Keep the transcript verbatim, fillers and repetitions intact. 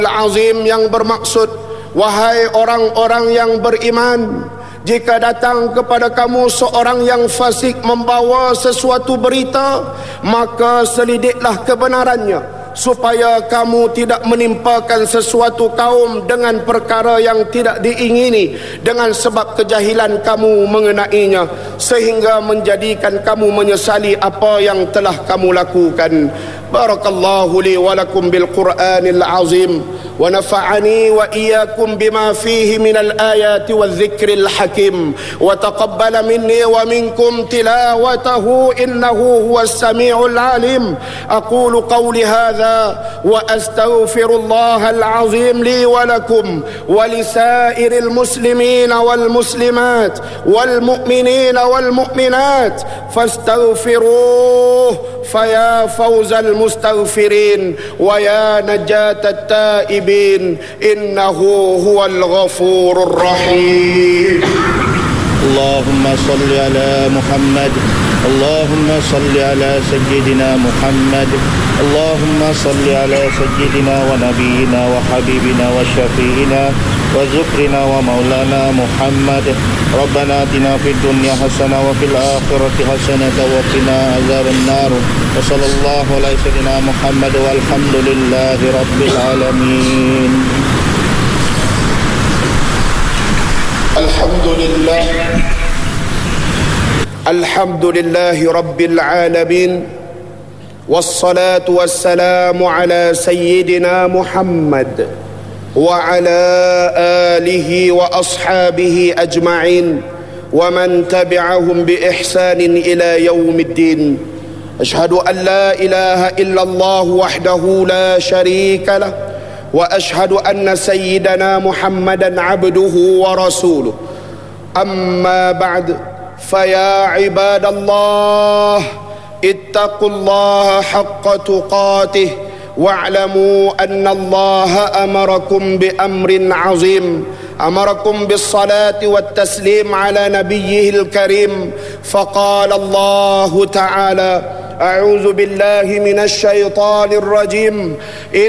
Al-Azim yang bermaksud, wahai orang-orang yang beriman, jika datang kepada kamu seorang yang fasik membawa sesuatu berita, maka selidiklah kebenarannya, supaya kamu tidak menimpakan sesuatu kaum dengan perkara yang tidak diingini dengan sebab kejahilan kamu mengenainya, sehingga menjadikan kamu menyesali apa yang telah kamu lakukan. Barakallahu li wa lakum bil Qur'anil azim, wa nafa'ani wa iyyakum bima fihi minal ayati wal dzikril hakim, wa taqabbala minni wa minkum tilawatahu innahu huwas samiul alim. Aqulu qawli hadha wa astaghfirullahal azim li wa lakum wa lisairil muslimina wal muslimat wal mu'minina wal mu'minat fastaghfiruh فيا فوز المستغفرين ويا نجاة التائبين إنه هو الغفور الرحيم. اللهم صل على محمد، اللهم صل على سيدنا محمد، اللهم صل على سيدنا ونبينا وحبيبنا وشفيعنا وذكرنا ومولانا محمد. ربنا آتنا في الدنيا حسنة وفي الآخرة حسنة وقنا عذاب النار. وصلى الله على سيدنا محمد والحمد لله رب العالمين. الحمد لله الحمد لله رب العالمين، والصلاة والسلام على سيدنا محمد وعلى آله وأصحابه أجمعين ومن تبعهم بإحسان إلى يوم الدين. أشهد أن لا إله إلا الله وحده لا شريك له، وأشهد أن سيدنا محمدا عبده ورسوله. أما بعد، فيا عباد الله اتقوا الله حق تقاته، واعلموا أن الله أمركم بأمر عظيم، أمركم بالصلاة والتسليم على نبيه الكريم، فقال الله تعالى: أعوذ بالله من الشيطان الرجيم.